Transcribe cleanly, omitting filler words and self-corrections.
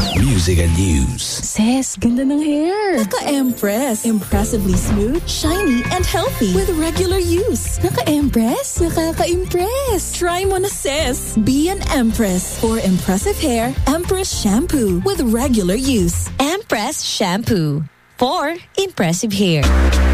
Music and news. Sis, ganda ng hair. Naka-Empress. Impressively smooth, shiny, and healthy with regular use. Naka-Empress? Nakaka-impress. Try mo na, sis. Be an Empress. For impressive hair, Empress Shampoo with regular use. Empress Shampoo for impressive hair.